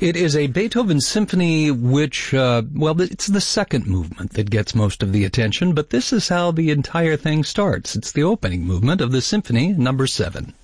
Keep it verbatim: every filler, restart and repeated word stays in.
It is a Beethoven symphony which, uh, well, it's the second movement that gets most of the attention, but this is how the entire thing starts. It's the opening movement of the symphony, number seven.